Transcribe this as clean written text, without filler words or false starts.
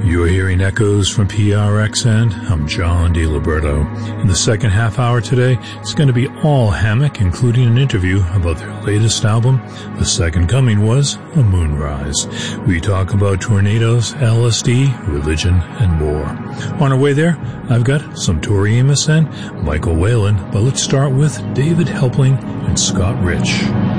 You're hearing echoes from PRXN. I'm John DiLiberto. In the second half hour today, it's going to be all Hammock, including an interview about their latest album. The Second Coming was A Moonrise. We talk about tornadoes, LSD, religion, and more. On our way there, I've got some Tori Amos and Michael Whalen, but let's start with David Helpling and Scott Rich.